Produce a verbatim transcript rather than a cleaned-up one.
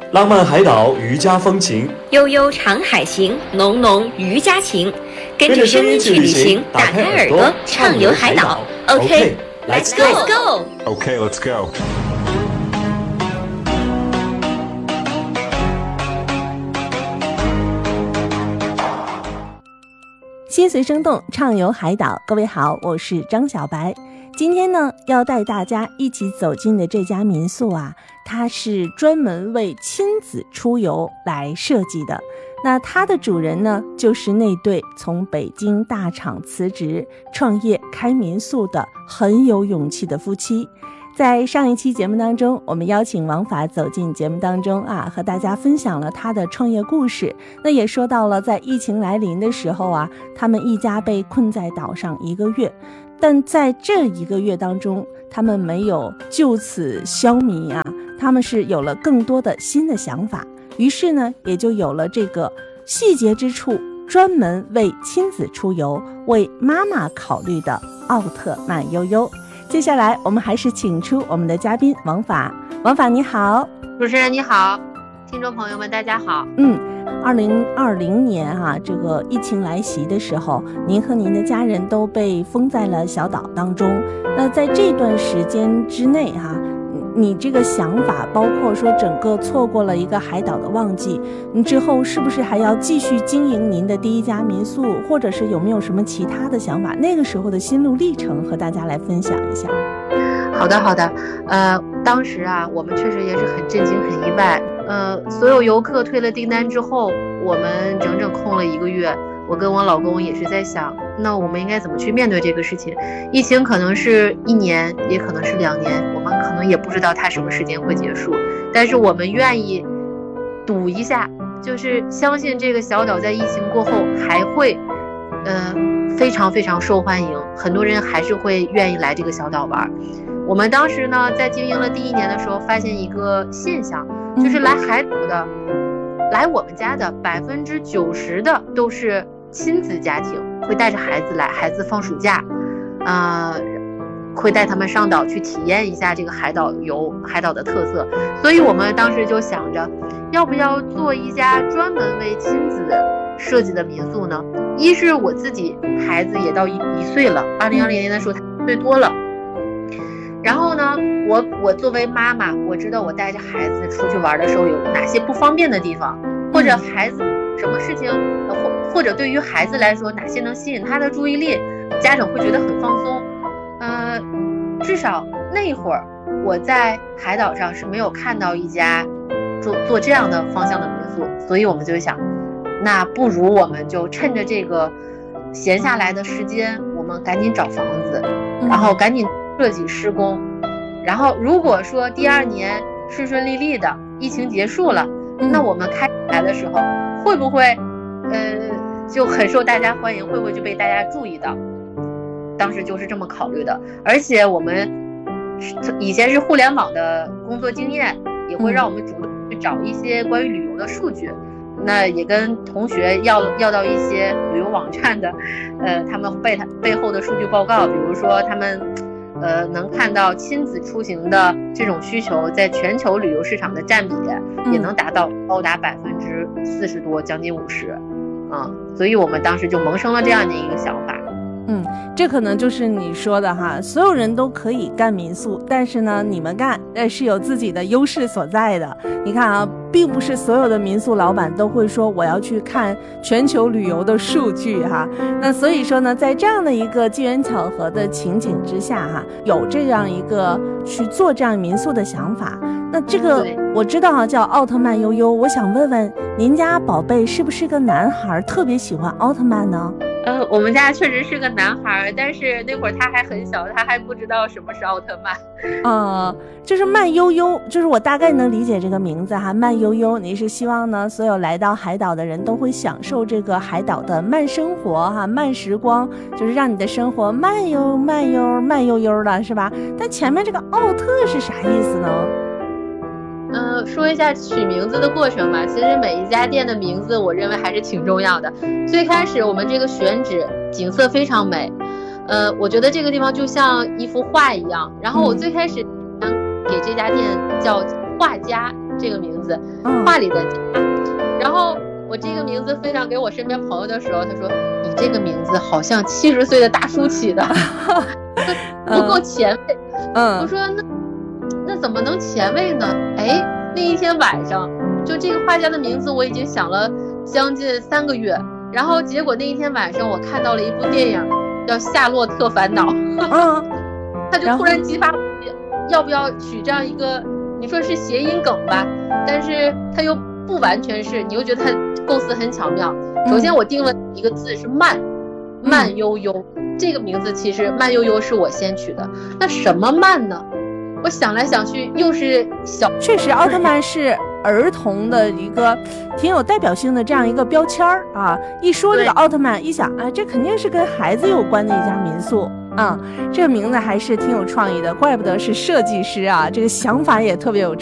浪漫海岛渔家风情， 悠悠长海行，浓浓渔家情。跟着声音去旅行，打开耳朵畅游海岛。OK, let's go. OK, let's go. 心随声动，畅游海岛。各位好，我是张小白。今天呢，要带大家一起走进的这家民宿啊，它是专门为亲子出游来设计的。那它的主人呢，就是那对从北京大厂辞职创业开民宿的很有勇气的夫妻。在上一期节目当中，我们邀请王法走进节目当中啊，和大家分享了他的创业故事。那也说到了在疫情来临的时候啊，他们一家被困在岛上一个月，但在这一个月当中，他们没有就此消弭啊，他们是有了更多的新的想法，于是呢，也就有了这个细节之处专门为亲子出游、为妈妈考虑的奥特曼悠悠。接下来我们还是请出我们的嘉宾王法。王法你好。 主持人你好，听众朋友们大家好。 嗯，二零二零年啊，这个疫情来袭的时候，您和您的家人都被封在了小岛当中。那在这段时间之内哈、啊，你这个想法，包括说整个错过了一个海岛的旺季，你之后是不是还要继续经营您的第一家民宿，或者是有没有什么其他的想法？那个时候的心路历程和大家来分享一下。 好的好的，呃，当时啊，我们确实也是很震惊很意外。呃，所有游客退了订单之后，我们整整空了一个月。我跟我老公也是在想，那我们应该怎么去面对这个事情？疫情可能是一年，也可能是两年，我们可能也不知道它什么时间会结束。但是我们愿意赌一下，就是相信这个小岛在疫情过后还会，呃，非常非常受欢迎，很多人还是会愿意来这个小岛玩。我们当时呢，在经营了第一年的时候，发现一个现象，就是来海岛的，来我们家的百分之九十的都是亲子家庭，会带着孩子来，孩子放暑假，呃，会带他们上岛去体验一下这个海岛游，海岛的特色。所以我们当时就想着，要不要做一家专门为亲子设计的民宿呢？一是我自己孩子也到一一岁了，二零二零年的时候他一岁多了。然后呢，我我作为妈妈，我知道我带着孩子出去玩的时候有哪些不方便的地方，或者孩子什么事情，或或者对于孩子来说哪些能吸引他的注意力，家长会觉得很放松。呃，至少那会儿我在海岛上是没有看到一家做做这样的方向的民宿，所以我们就想，那不如我们就趁着这个闲下来的时间，我们赶紧找房子，然后赶紧设计施工，然后如果说第二年顺顺利利的疫情结束了，那我们开起来的时候会不会呃就很受大家欢迎，会不会就被大家注意到？当时就是这么考虑的。而且我们以前是互联网的工作经验，也会让我们主动去找一些关于旅游的数据，那也跟同学要要到一些旅游网站的呃他们背背后的数据报告，比如说他们呃，能看到亲子出行的这种需求在全球旅游市场的占比也能达到高达百分之四十多，将近五十，啊，所以我们当时就萌生了这样的一个想法。 嗯，这可能就是你说的哈，所有人都可以干民宿，但是呢，你们干呃是有自己的优势所在的。你看啊，并不是所有的民宿老板都会说我要去看全球旅游的数据哈。那所以说呢，在这样的一个机缘巧合的情景之下哈，有这样一个去做这样民宿的想法。那这个我知道啊，叫奥特曼悠悠，我想问问您家宝贝是不是个男孩，特别喜欢奥特曼呢？ 呃，我们家确实是个男孩，但是那会儿他还很小，他还不知道什么是奥特曼。 呃，就是慢悠悠，就是我大概能理解这个名字哈，慢悠悠。你是希望呢，所有来到海岛的人都会享受这个海岛的慢生活哈，慢时光，就是让你的生活慢悠慢悠慢悠悠的，是吧？但前面这个奥特是啥意思呢？ 呃，说一下取名字的过程吧。其实每一家店的名字，我认为还是挺重要的。最开始我们这个选址景色非常美，呃，我觉得这个地方就像一幅画一样。然后我最开始想给这家店叫画景， 家这个名字， 嗯画里的家。然后我这个名字分享给我身边朋友的时候，他说你这个名字好像七十岁的大叔起的，不够前卫。 嗯， 我说那那怎么能前卫呢？哎，那一天晚上，就这个画家的名字我已经想了将近三个月，然后结果那一天晚上我看到了一部电影叫《夏洛特烦恼》， 嗯， 他就突然激发我要不要取这样一个，你说是谐音梗吧，但是他又不完全是，你又觉得他构思很巧妙。首先我定了一个字是慢，慢悠悠，这个名字其实慢悠悠是我先取的。那什么慢呢？我想来想去，又是小， 确实奥特曼是儿童的一个挺有代表性的这样一个标签儿啊。一说这个奥特曼，一想啊，这肯定是跟孩子有关的一家民宿啊。这个名字还是挺有创意的，怪不得是设计师啊，这个想法也特别有